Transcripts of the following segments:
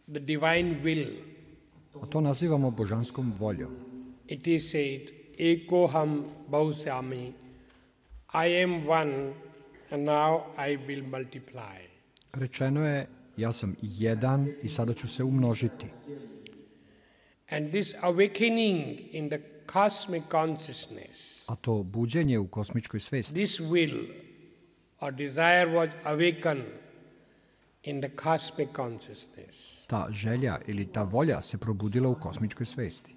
the divine will. A to nazivamo božanskom voljom. It is said, Ekoham Bhausami, I am one and now I will multiply. Rečeno je, ja sam jedan i sada ću se umnožiti. And this awakening in the cosmic consciousness, A to buđenje u kosmičkoj svesti, this will or desire was awakened in the cosmic consciousness. ta želja ili ta volja se probudila u kosmičkoj svesti.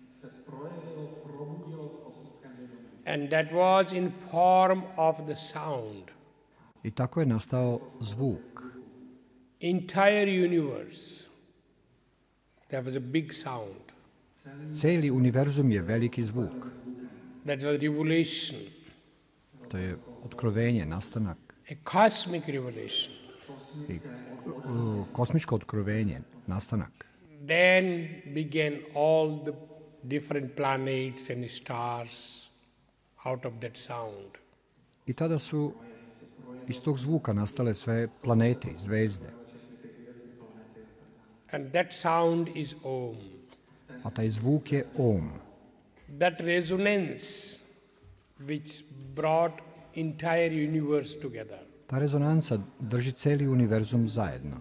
And that was in form of the sound. I tako je nastao zvuk. Entire universe, there was a big sound. Cijeli univerzum je veliki zvuk. That was revelation, To je otkrovenje, nastanak. a cosmic revelation. I, kosmičko otkrovenje, nastanak. Then began all the different planets and stars out of that sound. I tada su iz tog zvuka nastale sve planete i zvezde. And that sound is Om. A taj zvuk je Om. That resonance which brought entire universe together. Ta rezonanca drži cijeli univerzum zajedno.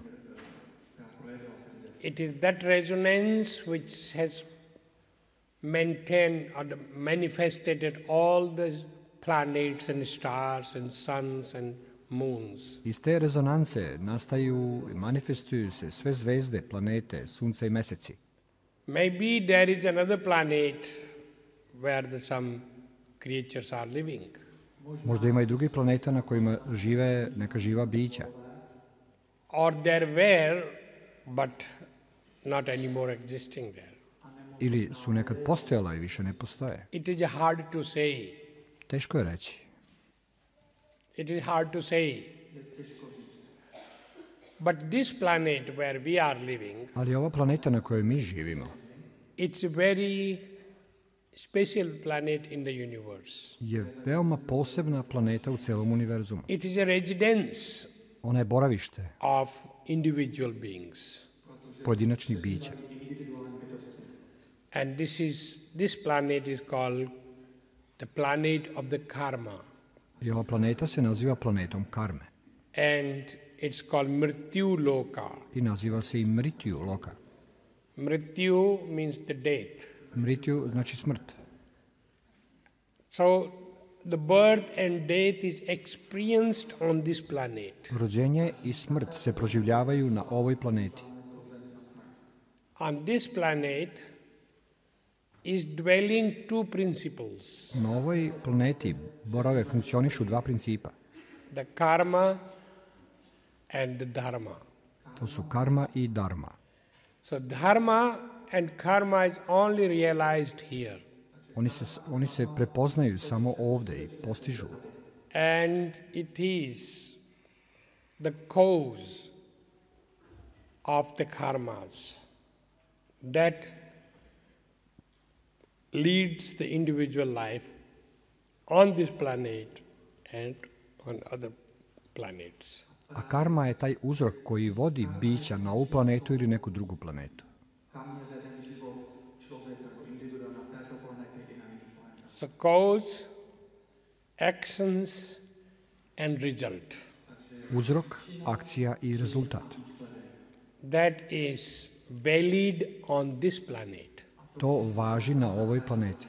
It is that resonance which has maintained or manifested all the planets and stars and suns and moons. Iz te rezonance nastaju i manifestuju se sve zvezde, planete, sunce i meseci. Maybe there is another planet where some creatures are living. Možda ima i drugih planeta na kojima žive neka živa bića. Or there were, but not anymore existing there. Ili su nekad postojala i više ne postoje. It is hard to say. Teško je reći. It is hard to say. But this planet where we are living, Ali ova planeta na kojoj mi živimo it's a very special planet in the universe. je veoma posebna planeta u celom univerzumu. It is a residence Ona je boravište of individual beings. pojedinačnih bića. And this planet is called the planet of the karma. I ova planeta se naziva planetom karme. And it's called Mrityu Loka. I naziva se i Mrityu Loka. Mrityu means the death. Mrityu znači smrt. So the birth and death is experienced on this planet. Rođenje i smrt se proživljavaju na ovoj planeti. On this planet is dwelling two principles, Na ovoj planeti borave funkcionišu dva principa. the karma and the dharma. To su karma i dharma. So dharma and karma is only realized here. Oni se prepoznaju samo ovde i postižu. And it is the cause of the karmas that leads the individual life on this planet and on other planets. A karma je taj uzrok koji vodi bića na ovu planetu ili neku drugu planetu. So cause, actions and result. Uzrok, akcija i rezultat. That is valid on this planet. To važi na ovoj planeti.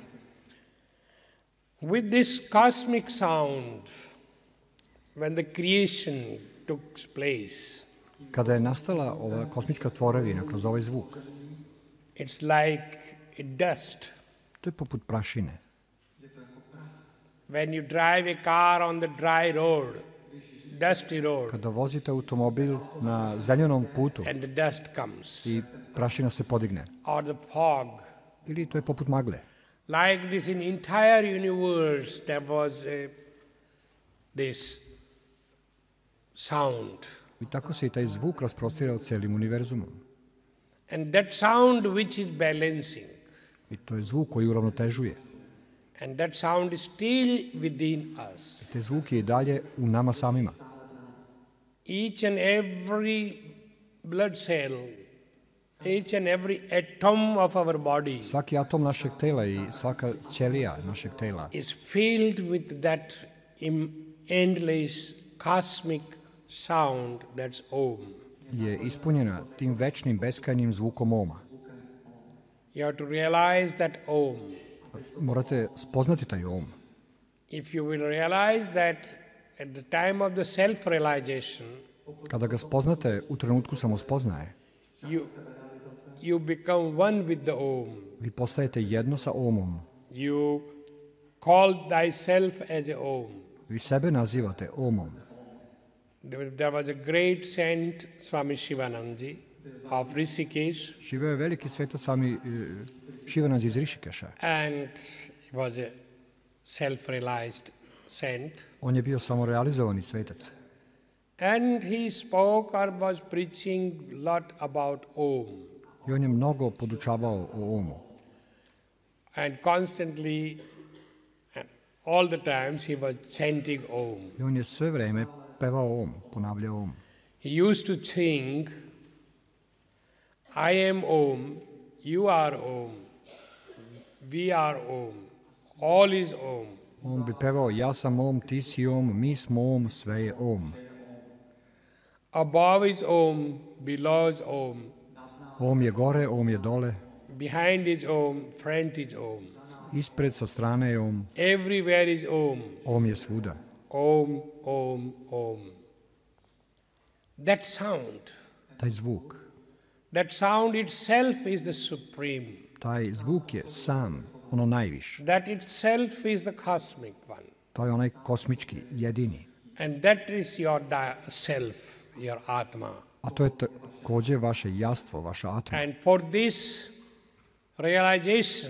With this cosmic sound, when the creation took place, Kada je nastala ova kosmička tvorevina kroz ovaj zvuk, it's like a dust. to je poput prašine. When you drive a car on the dry road, dusty road, Kada vozite automobil na zemljanom putu and the dust comes, i prašina se podigne, or the fog, ili to je poput magle. like this in entire universe, there was this sound. I tako se i taj zvuk rasprostirao celim univerzumom. And that sound which is balancing, I to je zvuk koji uravnotežuje. and that sound is still within us. Te zvuk je i dalje u nama samima. Each and every blood cell Each and every atom of our body Svaki atom našeg tela i svaka ćelija našeg tela is filled with that endless cosmic sound that's Om. je ispunjena tim večnim beskrajnim zvukom Oma. You have to realize that Om. Morate spoznati taj Om. If you will realize that at the time of the self-realization, Kada ga spoznate u trenutku samospoznaje, you become one with the Om. vi postajete jedno sa Omom. You call thyself as a Om. Vi sebe nazivate Omom. There was a great saint, Swami Shivanandaji of Rishikesh, Živeo je veliki svetac Svami Šivanandži iz Rišikeša. and he was a self-realized saint. On je bio samorealizovani svetac. And he spoke or was preaching a lot about Om. I on je mnogo podučavao o Omu. And constantly, and all the times, he was chanting Om. I on je sve vreme pevao Om, ponavljao Om. He used to sing, I am Om, you are Om, we are Om, all is Om. On bi pevao, ja sam Om, ti si Om, mi smo Om, sve je Om. Above is Om, below is Om, Om je gore, Om je dole, behind is Om, front is Om. ispred sa strane je Om, Everywhere is Om, Om je svuda. Om, Om, Om. That sound, that sound itself is the supreme. Taj zvuk je sam, ono najviše. That itself is the cosmic one. To je onaj kosmički, jedini. And that is your self, your Atma. A to je takođe vaše jastvo, vaša atma. And for this realization,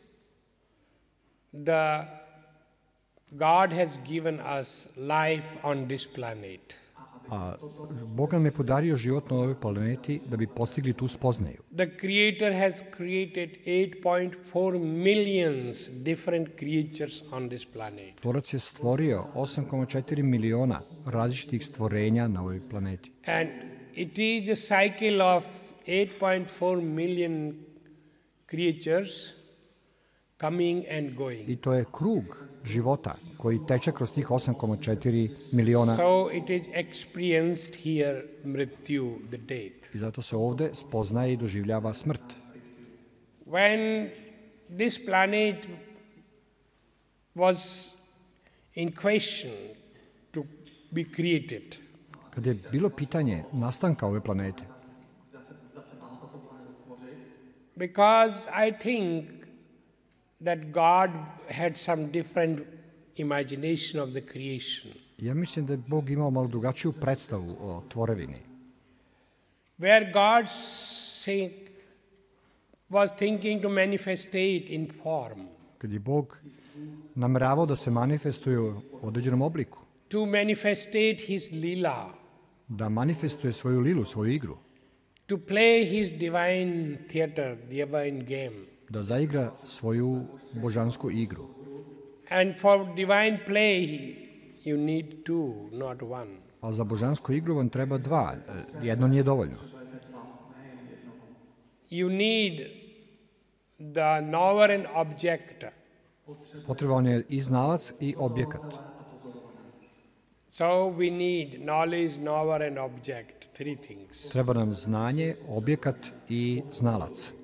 God has given us life on this planet. A Bog nam je podario život na ovoj planeti da bi postigli tu spoznaju. The Creator has created 8.4 millions different creatures on this planet. Tvorac je stvorio 8,4 miliona različitih stvorenja na ovoj planeti. And it is a cycle of 8.4 million creatures coming and going. I to je krug života koji teče kroz tih 8,4 miliona. So it is experienced here, mrityu, the death. I zato se ovde spoznaje i doživljava smrt. When this planet was in question to be created, Kada je bilo pitanje nastanka ove planete, because I think that God had some different imagination of the creation. ja mislim da je Bog imao malo drugačiju predstavu o tvorevini. Where God was thinking to manifestate in form, Kad je Bog nameravao da se manifestuje u određenom obliku, to manifestate his lila, da manifestuje svoju lilu, svoju igru, to play his divine theater, divine game. da zaigra svoju božansku igru. And for divine play, you need two, not one. A za božansku igru vam treba dva, jedno nije dovoljno. You need the knower and object. Potreban je i znalac i objekat. So we need knowledge, knower and object, three things. Treba nam znanje, objekat i znalac.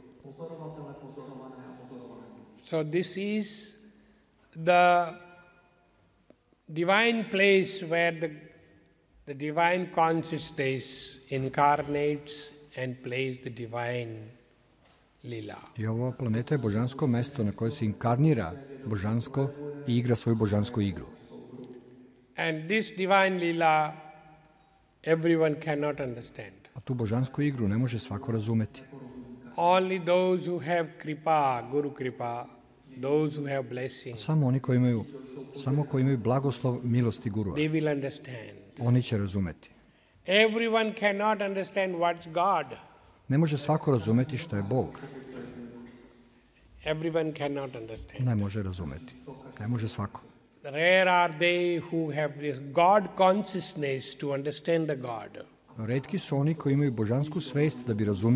So this is the divine place where the divine consciousness incarnates and plays the divine lila. I ova planeta je božansko mesto na koje se inkarnira božansko i igra svoju božansku igru. And this divine lila, everyone cannot understand. A tu božansku igru ne može svako razumeti. Only those who have kripa, Guru kripa, those who have blessing, Samo oni koji imaju blagoslov milosti gurua, they will understand. oni će razumeti. Everyone cannot understand what's God. Ne može svako razumeti što je Bog. Everyone cannot understand. Ne može razumeti. Ne može svako. Rare are they who have this God consciousness to understand the God. Retki su oni koji imaju božansku svest da bi razumeli